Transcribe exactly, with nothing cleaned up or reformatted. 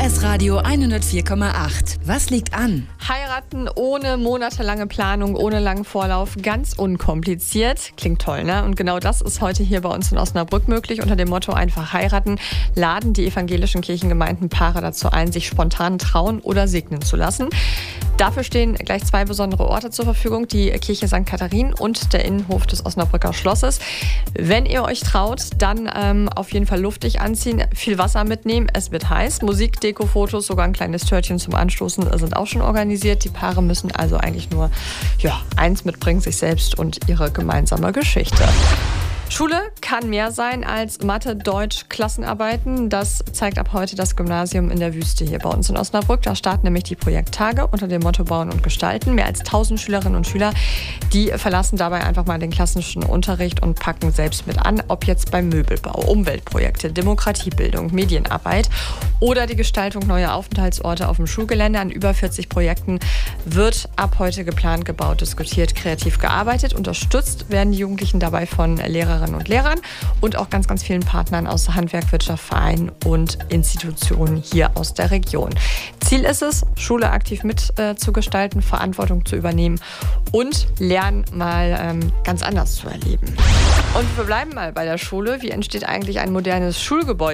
S Radio hundertvier Komma acht. Was liegt an? Heiraten ohne monatelange Planung, ohne langen Vorlauf, ganz unkompliziert. Klingt toll, ne? Und genau das ist heute hier bei uns in Osnabrück möglich. Unter dem Motto einfach heiraten laden die evangelischen Kirchengemeinden Paare dazu ein, sich spontan trauen oder segnen zu lassen. Dafür stehen gleich zwei besondere Orte zur Verfügung, die Kirche Sankt Katharin und der Innenhof des Osnabrücker Schlosses. Wenn ihr euch traut, dann ähm, auf jeden Fall luftig anziehen, viel Wasser mitnehmen, es wird heiß. Musik, Deko, Fotos, sogar ein kleines Törtchen zum Anstoßen sind auch schon organisiert. Die Paare müssen also eigentlich nur ja, eins mitbringen, sich selbst und ihre gemeinsame Geschichte. Schule kann mehr sein als Mathe, Deutsch, Klassenarbeiten. Das zeigt ab heute das Gymnasium in der Wüste hier bei uns in Osnabrück. Da starten nämlich die Projekttage unter dem Motto Bauen und Gestalten. Mehr als tausend Schülerinnen und Schüler, die verlassen dabei einfach mal den klassischen Unterricht und packen selbst mit an. Ob jetzt beim Möbelbau, Umweltprojekte, Demokratiebildung, Medienarbeit oder die Gestaltung neuer Aufenthaltsorte auf dem Schulgelände. An über vierzig Projekten wird ab heute geplant, gebaut, diskutiert, kreativ gearbeitet. Unterstützt werden die Jugendlichen dabei von Lehrerinnen und Lehrern und auch ganz, ganz vielen Partnern aus Handwerk, Wirtschaft, Vereinen und Institutionen hier aus der Region. Ziel ist es, Schule aktiv mitzugestalten, äh, Verantwortung zu übernehmen und Lernen mal ähm, ganz anders zu erleben. Und wir bleiben mal bei der Schule. Wie entsteht eigentlich ein modernes Schulgebäude?